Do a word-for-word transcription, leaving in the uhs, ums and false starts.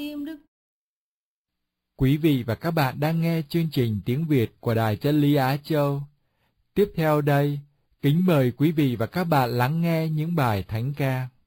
Kim Đức. Quý vị và các bạn đang nghe chương trình tiếng Việt của Đài Chân Lý Á Châu. Tiếp theo đây, kính mời quý vị và các bạn lắng nghe những bài thánh ca.